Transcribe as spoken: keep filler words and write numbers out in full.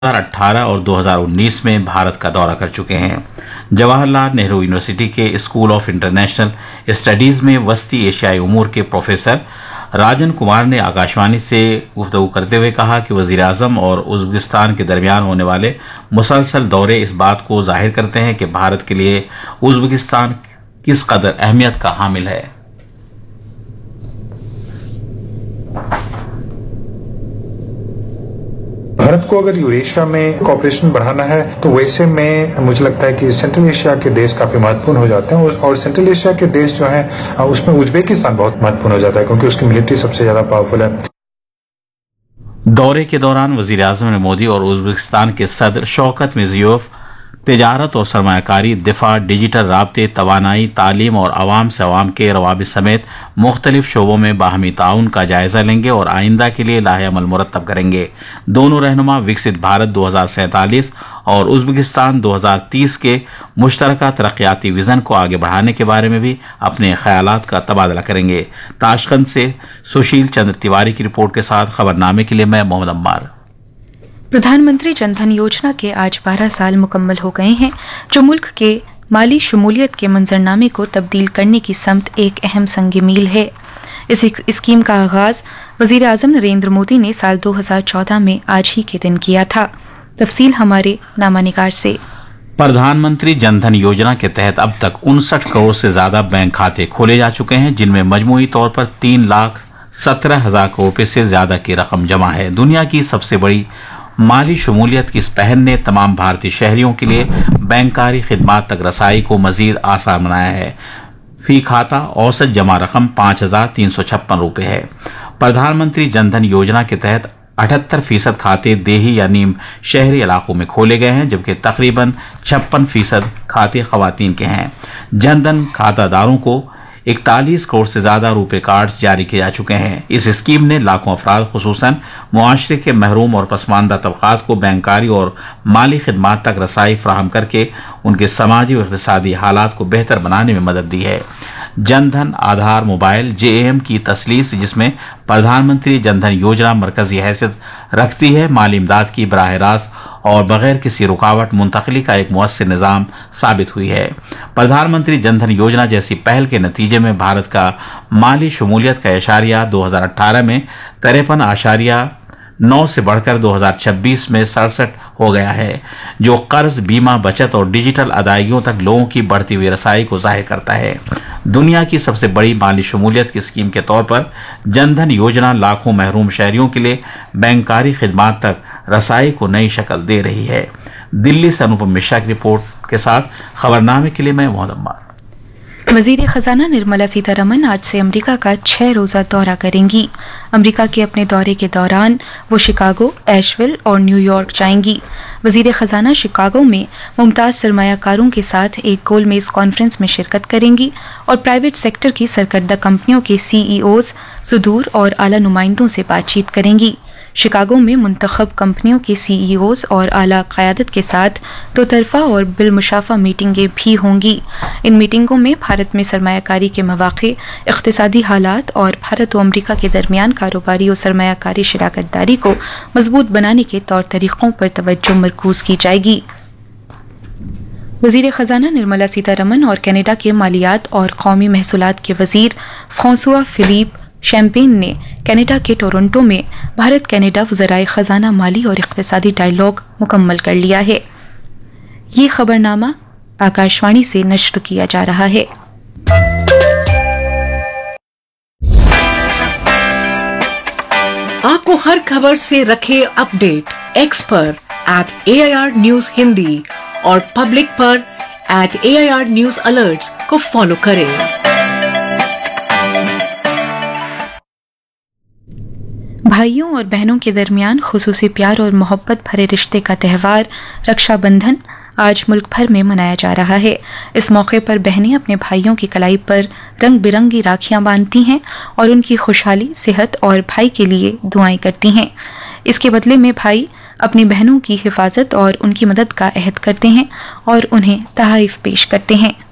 दो हज़ार अठारह और दो हज़ार उन्नीस में भारत का दौरा कर चुके हैं। जवाहरलाल नेहरू यूनिवर्सिटी के स्कूल ऑफ इंटरनेशनल स्टडीज में वस्ती एशियाई उमूर के प्रोफेसर राजन कुमार ने आकाशवाणी से गुफ्तगू करते हुए कहा कि वजीर आजम और उज्बेकिस्तान के दरमियान होने वाले मुसलसल दौरे इस बात को जाहिर करते हैं कि भारत के लिए उज्बेकिस्तान किस कदर अहमियत का हामिल है। भारत को अगर यूरेशिया में कॉपरेशन बढ़ाना है तो वैसे में मुझे लगता है कि सेंट्रल एशिया के देश काफी महत्वपूर्ण हो जाते हैं और सेंट्रल एशिया के देश जो हैं उसमें उज्बेकिस्तान बहुत महत्वपूर्ण हो जाता है क्योंकि उसकी मिलिट्री सबसे ज्यादा पावरफुल है। दौरे के दौरान वजीर आजम ने मोदी और उज्बेकिस्तान के सदर शौकत मिर्जियोयेव तिजारत और सरमायाकारी, दिफा, डिजिटल राब्ते, तवानाई, तालीम और अवाम से अवाम के रवाबित समेत मुख्तलिफ शोबों में बाहमी ताउन का जायजा लेंगे और आइंदा के लिए लाहे अमल मुरतब करेंगे। दोनों रहनुमा विकसित भारत दो हज़ार सैंतालीस और उज्बेकिस्तान दो हज़ार तीस के मुश्तरका तरक्याती विजन को आगे बढ़ाने के बारे में भी अपने ख्यालात का तबादला करेंगे। ताशकंद से सुशील चंद्र तिवारी की रिपोर्ट के साथ खबरनामे के लिए मैं मोहम्मद अम्मार। प्रधानमंत्री जनधन योजना के आज बारह साल मुकम्मल हो गए हैं, जो मुल्क के माली शमूलियत के मंजरनामे को तब्दील करने की समत एक अहम संग मील है। इस स्कीम का आगाज वजीर आजम नरेंद्र मोदी ने साल दो हज़ार चौदह में आज ही के दिन किया था। तफसील हमारे नामानिगार से। प्रधानमंत्री जनधन योजना के तहत अब तक उनसठ करोड़ से ज्यादा बैंक खाते खोले जा चुके हैं, जिनमें मजमूई तौर पर तीन लाख सत्रह हजार करोड़ रुपए से ज्यादा की रकम जमा है। दुनिया की सबसे बड़ी माली शमूलियत की इस पहल ने तमाम भारतीय शहरियों के लिए बैंकारी खिदमात तक रसाई को मजीद आसान बनाया है। फी खाता औसत जमा रकम पांच हजार तीन सौ छप्पन रुपये है। प्रधानमंत्री जनधन योजना के तहत अठहत्तर फीसद खाते देही या नीम शहरी इलाकों में खोले गए हैं, जबकि तकरीबन छप्पन फीसद खाते खवातीन के हैं। जनधन खातादारों को इकतालीस करोड़ से ज्यादा रुपए कार्ड जारी किए जा चुके हैं। इस स्कीम ने लाखों अफराद, खुसूसन मुआशरे के महरूम और पसमानदा तबकात को बैंकारी और माली खिदमात तक रसाई फराहम करके उनके समाजी और इक़्तिसादी हालात को बेहतर बनाने में मदद दी है। Jan Dhan Aadhaar mobile J A M की तसलीस, जिसमें प्रधानमंत्री जनधन योजना मरकजी हैसियत रखती है, माली इमदाद की बराह रास्त और बगैर किसी रुकावट मुंतकली का एक मुअस्सिर निज़ाम साबित हुई है। प्रधानमंत्री जनधन योजना जैसी पहल के नतीजे में भारत का माली शमूलियत का इशारिया दो हज़ार अठारह में तिरपन आशारिया नौ से बढ़कर दो हज़ार छब्बीस में सड़सठ हो गया है, जो कर्ज, बीमा, बचत और डिजिटल अदायगियों तक लोगों की बढ़ती हुई रसाई को जाहिर करता है। दुनिया की सबसे बड़ी माली शमूलियत की स्कीम के तौर पर जनधन योजना लाखों महरूम शहरियों के लिए बैंकारी खिदमात तक रसाई को नई शक्ल दे रही है। दिल्ली से अनुपम मिश्रा की रिपोर्ट के साथ खबरनामे के लिए मैं मोहम्मद अम्मार। वजीर खजाना निर्मला सीतारमन आज से अमेरिका का छह रोजा दौरा करेंगी। अमेरिका के अपने दौरे के दौरान वो शिकागो, एशविल और न्यूयॉर्क जाएंगी। वजीर खजाना शिकागो में मुमताज सरमायाकारों के साथ एक गोलमेज कॉन्फ्रेंस में शिरकत करेंगी और प्राइवेट सेक्टर की सरकर्दा कंपनियों के सी ई ओज़, सुदूर और आला नुमाइंदों से बातचीत करेंगी। शिकागो में मुंतखब कंपनियों के सी ई ओज़ और आला क़यादत के साथ दो तरफा और बिलमुशाफा मीटिंगें भी होंगी। इन मीटिंगों में भारत में सरमायाकारी के मौक़े, इक़्तिसादी हालात और भारत और अमरीका के दरमियान कारोबारी और सरमायाकारी शराकतदारी को मजबूत बनाने के तौर तरीक़ों पर तवज्जो मरकूज़ की जाएगी। वज़ीर ख़ज़ाना निर्मला सीतारमन और कनाडा के मालियात और कौमी महसूलात के वज़ीर फ्रांसुआ फिलिप शैम्पेन ने कनाडा के टोरंटो में भारत कनाडा वज़राए ख़ज़ाना माली और इक़्तिसादी डायलॉग मुकम्मल कर लिया है। ये खबरनामा आकाशवाणी से नश्र किया जा रहा है। आपको हर खबर से रखे अपडेट एक्स पर eight A I R news Hindi और पब्लिक पर eight A I R news alerts को फॉलो करें। भाइयों और बहनों के दरमियान खुसूसी प्यार और मोहब्बत भरे रिश्ते का त्यौहार रक्षाबंधन आज मुल्क भर में मनाया जा रहा है। इस मौके पर बहनें अपने भाइयों की कलाई पर रंग बिरंगी राखियां बांधती हैं और उनकी खुशहाली, सेहत और भाई के लिए दुआएं करती हैं। इसके बदले में भाई अपनी बहनों की हिफाजत और उनकी मदद का अहद करते हैं और उन्हें तोहफे पेश करते हैं।